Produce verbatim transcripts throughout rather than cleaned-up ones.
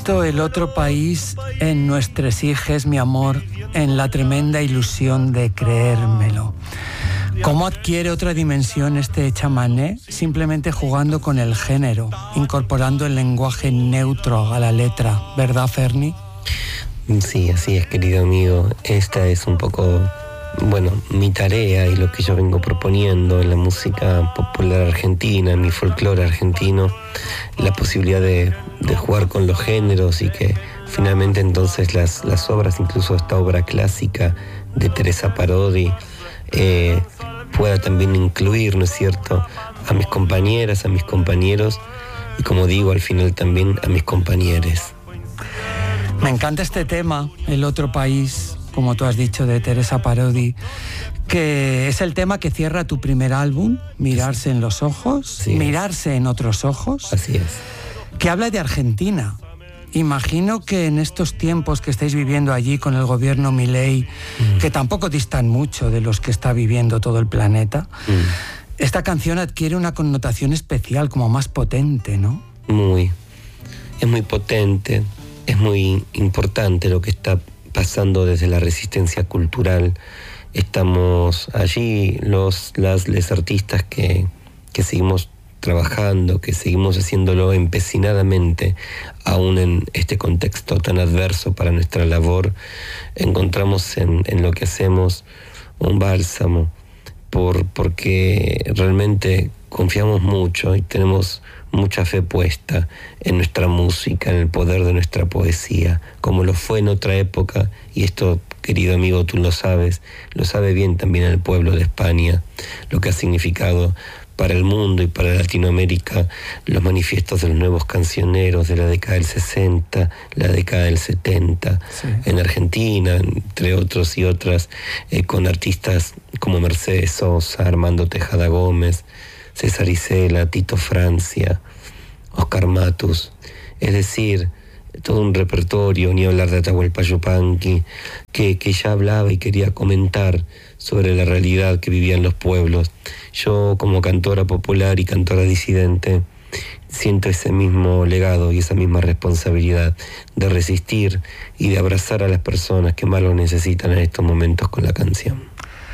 El otro país en nuestros hijos, mi amor, en la tremenda ilusión de creérmelo. ¿Cómo adquiere otra dimensión este chamané? Simplemente jugando con el género, incorporando el lenguaje neutro a la letra, ¿verdad, Ferni? Sí, así es, querido amigo. Esta es un poco, bueno, mi tarea y lo que yo vengo proponiendo en la música popular argentina, en mi folclore argentino, la posibilidad de, de jugar con los géneros y que finalmente entonces las, las obras, incluso esta obra clásica de Teresa Parodi, eh, pueda también incluir, ¿no es cierto?, a mis compañeras, a mis compañeros y, como digo, al final también a mis compañeres. Me encanta este tema, El otro país, como tú has dicho, de Teresa Parodi, que es el tema que cierra tu primer álbum, Mirarse en los ojos, Mirarse en otros ojos. Así es. Que habla de Argentina. Imagino que en estos tiempos que estáis viviendo allí con el gobierno Milei, mm. que tampoco distan mucho de los que está viviendo todo el planeta, mm. esta canción adquiere una connotación especial, como más potente, ¿no? Muy. Es muy potente, es muy importante lo que está pasando desde la resistencia cultural. Estamos allí, los, las, les artistas que, que seguimos trabajando, que seguimos haciéndolo empecinadamente, aún en este contexto tan adverso para nuestra labor, encontramos en, en lo que hacemos un bálsamo, por, porque realmente confiamos mucho y tenemos mucha fe puesta en nuestra música, en el poder de nuestra poesía, como lo fue en otra época, y esto, querido amigo, tú lo sabes, lo sabe bien también el pueblo de España, lo que ha significado para el mundo y para Latinoamérica los manifiestos de los nuevos cancioneros de la década del sesenta, la década del setenta, sí. En Argentina, entre otros y otras, eh, con artistas como Mercedes Sosa, Armando Tejada Gómez, César Isela, Tito Francia, Oscar Matus, es decir, todo un repertorio, ni hablar de Atahualpa Yupanqui, que, que ya hablaba y quería comentar sobre la realidad que vivían los pueblos. Yo, como cantora popular y cantora disidente, siento ese mismo legado y esa misma responsabilidad de resistir y de abrazar a las personas que más lo necesitan en estos momentos con la canción.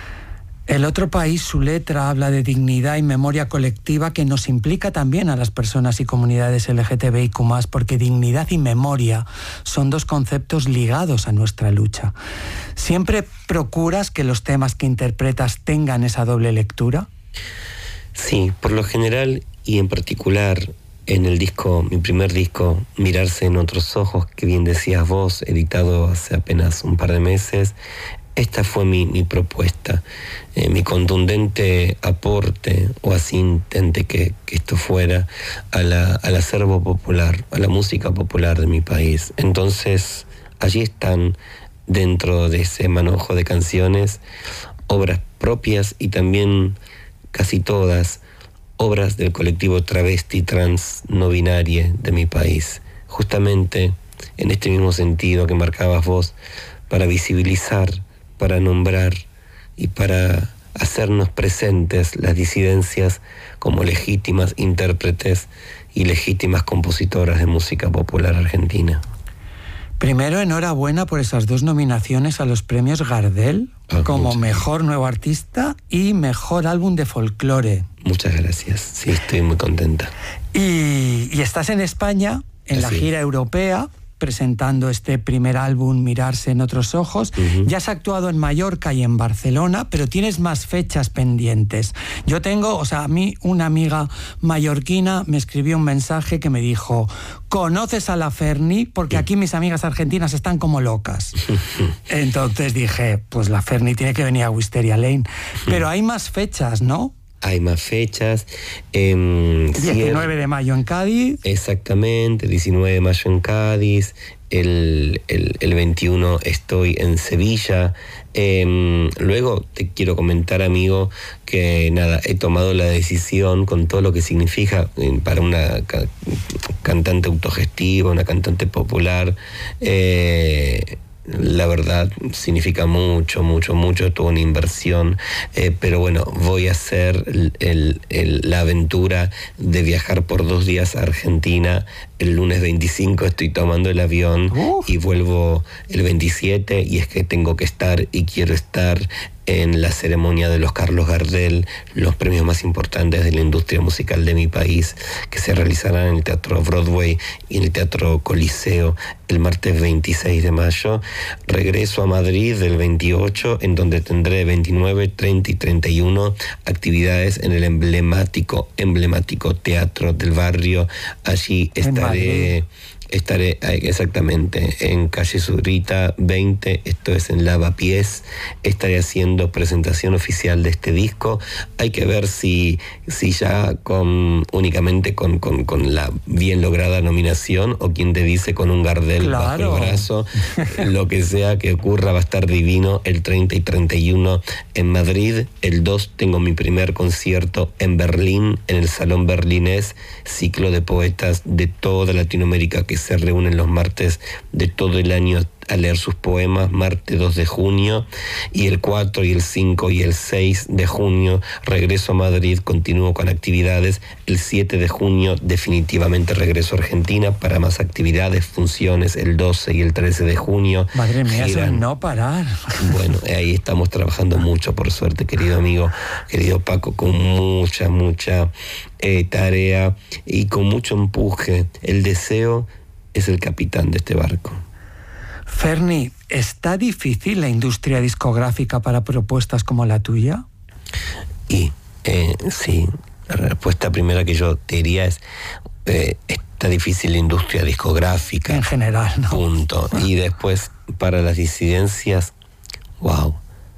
El otro país, su letra habla de dignidad y memoria colectiva que nos implica también a las personas y comunidades L G T B I Q más, porque dignidad y memoria son dos conceptos ligados a nuestra lucha. ¿Siempre procuras que los temas que interpretas tengan esa doble lectura? Sí, por lo general y en particular en el disco, mi primer disco, Mirarse en otros ojos, que bien decías vos, editado hace apenas un par de meses. Esta fue mi, mi propuesta, eh, mi contundente aporte, o así intenté que, que esto fuera, a la, al acervo popular, a la música popular de mi país. Entonces, allí están, dentro de ese manojo de canciones, obras propias y también casi todas obras del colectivo travesti trans no binaria de mi país. Justamente en este mismo sentido que marcabas vos, para visibilizar, para nombrar y para hacernos presentes las disidencias como legítimas intérpretes y legítimas compositoras de música popular argentina. Primero, enhorabuena por esas dos nominaciones a los premios Gardel, ah, como Mejor Nuevo Artista y Mejor Álbum de Folclore. Muchas gracias, sí, estoy muy contenta. Y, y estás en España, en Así la gira es. europea, presentando este primer álbum, Mirarse en otros ojos. Uh-huh. Ya has actuado en Mallorca y en Barcelona, pero tienes más fechas pendientes. Yo tengo, o sea, a mí una amiga mallorquina me escribió un mensaje que me dijo: ¿conoces a la Ferni? Porque aquí mis amigas argentinas están como locas. Entonces dije, pues la Ferni tiene que venir a Wisteria Lane. Pero hay más fechas, ¿no? Hay más fechas. Eh, diecinueve de mayo en Cádiz. Exactamente, diecinueve de mayo en Cádiz. El, el, el veintiuno estoy en Sevilla. Eh, luego te quiero comentar, amigo, que nada, he tomado la decisión, con todo lo que significa eh, para una ca- cantante autogestiva, una cantante popular. Eh, La verdad, significa mucho, mucho, mucho, toda una inversión, eh, pero bueno, voy a hacer el, el, el, la aventura de viajar por dos días a Argentina el lunes veinticinco estoy tomando el avión uh. y vuelvo el veintisiete, y es que tengo que estar y quiero estar en la ceremonia de los Carlos Gardel, los premios más importantes de la industria musical de mi país, que se realizarán en el Teatro Broadway y en el Teatro Coliseo el martes veintiséis de mayo. Regreso a Madrid el veintiocho, en donde tendré veintinueve, treinta y treinta y uno actividades en el emblemático, emblemático Teatro del Barrio. Allí estaré... Estaré exactamente en calle Zurita veinte, esto es en Lavapiés. Estaré haciendo presentación oficial de este disco. Hay que ver si, si ya con únicamente con, con, con la bien lograda nominación, o quien te dice con un Gardel claro. bajo el brazo. Lo que sea que ocurra, va a estar divino el treinta y treinta y uno en Madrid. El dos tengo mi primer concierto en Berlín, en el Salón Berlinés, ciclo de poetas de toda Latinoamérica que se reúnen los martes de todo el año a leer sus poemas, martes dos de junio, y el cuatro y el cinco y el seis de junio regreso a Madrid, continúo con actividades. El siete de junio definitivamente regreso a Argentina para más actividades, funciones el doce y el trece de junio. Madre mía, eso es no parar. Bueno, ahí estamos trabajando mucho, por suerte, querido amigo, querido Paco, con mucha, mucha eh, tarea y con mucho empuje. El deseo es el capitán de este barco. Ferni, ¿está difícil la industria discográfica para propuestas como la tuya? Y eh, sí, la respuesta primera que yo te diría es, eh, está difícil la industria discográfica. En general, ¿no? Punto. Y después, para las disidencias, wow,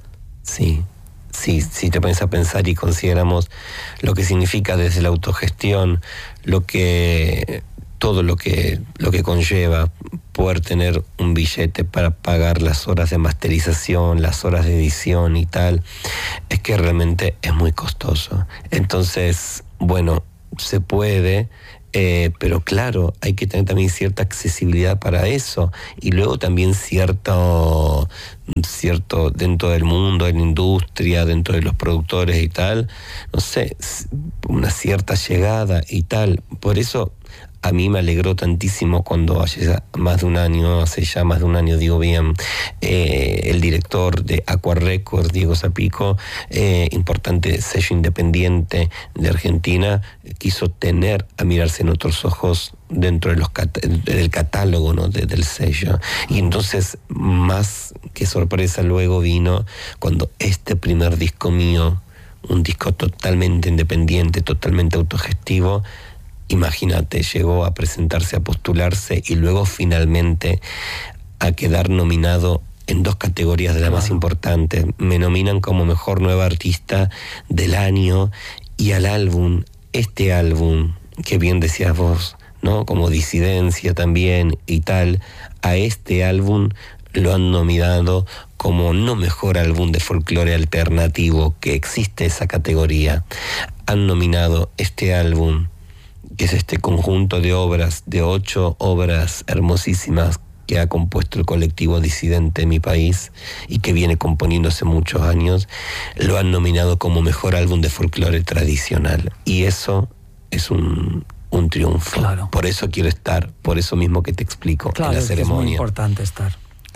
sí. Sí, si te pones a pensar y consideramos lo que significa desde la autogestión, lo que... todo lo que, lo que conlleva poder tener un billete para pagar las horas de masterización, las horas de edición y tal, es que realmente es muy costoso. Entonces, bueno, se puede, eh, pero claro, hay que tener también cierta accesibilidad para eso, y luego también cierto, cierto dentro del mundo, de la industria, dentro de los productores y tal, no sé, una cierta llegada y tal. Por eso a mí me alegró tantísimo cuando hace ya más de un año, hace ya más de un año, digo bien, eh, el director de Aqua Records, Diego Zapico, eh, importante sello independiente de Argentina, quiso tener a Mirarse en Otros Ojos dentro de los cat- del catálogo, ¿no? de, del sello. Y entonces, más que sorpresa, luego vino cuando este primer disco mío, un disco totalmente independiente, totalmente autogestivo, imagínate, llegó a presentarse, a postularse y luego finalmente a quedar nominado en dos categorías de las más importantes. Me nominan como mejor nueva artista del año, y al álbum, este álbum, que bien decías vos, ¿no? Como disidencia también y tal, a este álbum lo han nominado como no mejor álbum de folclore alternativo, que existe esa categoría. Han nominado este álbum, que es este conjunto de obras, de ocho obras hermosísimas que ha compuesto el colectivo disidente en mi país y que viene componiendo hace muchos años, lo han nominado como mejor álbum de folclore tradicional. Y eso es un, un triunfo. Claro. Por eso quiero estar, por eso mismo que te explico, claro, en la ceremonia. Es muy importante estar.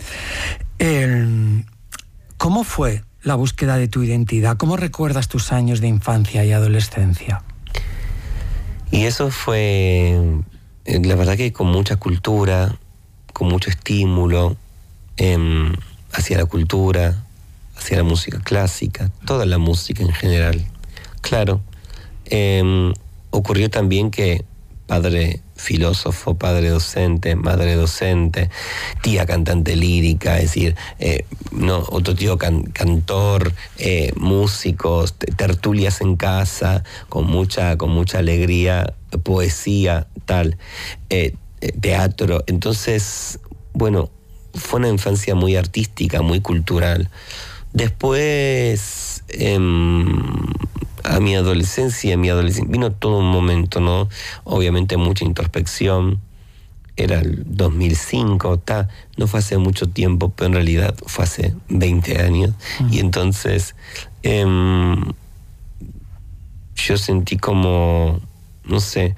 El, ¿Cómo fue la búsqueda de tu identidad? ¿Cómo recuerdas tus años de infancia y adolescencia? Y eso fue, la verdad que con mucha cultura, con mucho estímulo eh, hacia la cultura, hacia la música clásica, toda la música en general. Claro, eh, ocurrió también que padre filósofo, padre docente, madre docente, tía cantante lírica, es decir, eh, no, otro tío can, cantor, eh, músicos, tertulias en casa, con mucha, con mucha alegría, poesía, tal, eh, teatro. Entonces, bueno, fue una infancia muy artística, muy cultural. Después, eh, a mi adolescencia, mi adolescencia, vino todo un momento, ¿no? Obviamente mucha introspección. Era el dos mil cinco, ta, no fue hace mucho tiempo, pero en realidad fue hace veinte años. Uh-huh. Y entonces eh, yo sentí como, no sé,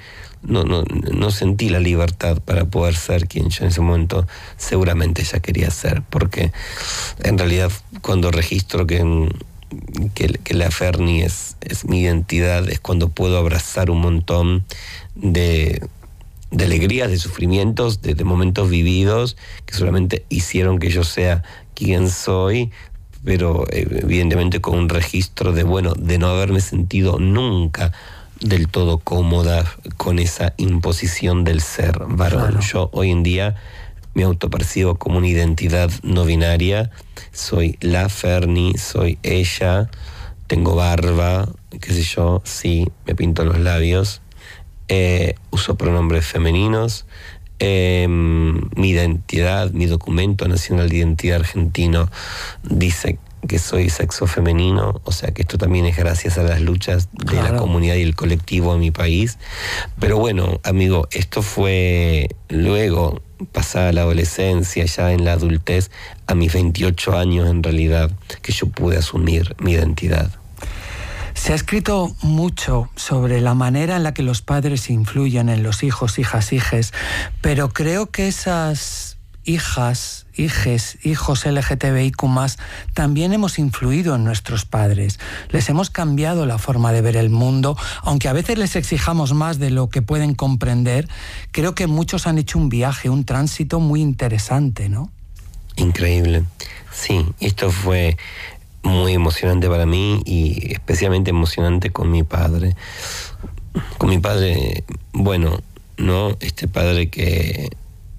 no, no, no sentí la libertad para poder ser quien yo en ese momento seguramente ya quería ser, porque en realidad cuando registro que, que, que la Ferni es, es mi identidad, es cuando puedo abrazar un montón de, de alegrías, de sufrimientos, de, de momentos vividos que solamente hicieron que yo sea quien soy, pero evidentemente con un registro de, bueno, de no haberme sentido nunca del todo cómoda con esa imposición del ser varón. Claro. Yo hoy en día me autopercibo como una identidad no binaria, soy la Ferni, soy ella, tengo barba, qué sé yo, sí, me pinto los labios, eh, uso pronombres femeninos, Eh, mi identidad, mi documento nacional de identidad argentino dice que soy sexo femenino, o sea que esto también es gracias a las luchas de claro. la comunidad y el colectivo en mi país. Pero bueno, amigo, esto fue luego, pasada la adolescencia, ya en la adultez, a mis veintiocho años en realidad, que yo pude asumir mi identidad. Se ha escrito mucho sobre la manera en la que los padres influyen en los hijos, hijas, hijes, pero creo que esas hijas, hijes, hijos L G T B I Q más, también hemos influido en nuestros padres. Les hemos cambiado la forma de ver el mundo, aunque a veces les exijamos más de lo que pueden comprender. Creo que muchos han hecho un viaje, un tránsito muy interesante, ¿no? Increíble. Sí, esto fue muy emocionante para mí y especialmente emocionante con mi padre. Con mi padre, bueno, ¿no? Este padre que,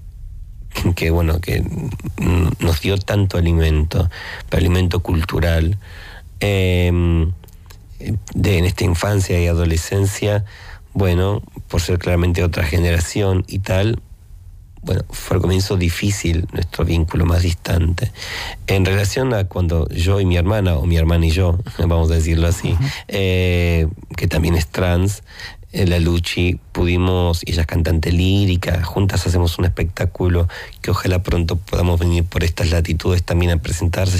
que bueno, que nos dio tanto alimento, alimento cultural, eh, de, en esta infancia y adolescencia, bueno, por ser claramente otra generación y tal, bueno, fue al comienzo difícil nuestro vínculo más distante. En relación a cuando yo y mi hermana, o mi hermana y yo, vamos a decirlo así, uh-huh. eh, que también es trans, eh, la Luchi, pudimos, ella es cantante lírica, juntas hacemos un espectáculo que ojalá pronto podamos venir por estas latitudes también a presentarse.